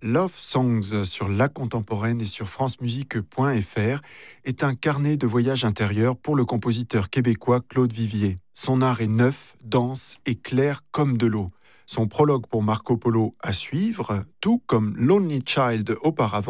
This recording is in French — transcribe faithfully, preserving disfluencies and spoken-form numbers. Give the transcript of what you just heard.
Love Songs sur La Contemporaine et sur francemusique point f r est un carnet de voyage intérieur pour le compositeur québécois Claude Vivier. Son art est neuf, dense et clair comme de l'eau. Son prologue pour Marco Polo à suivre, tout comme Lonely Child auparavant,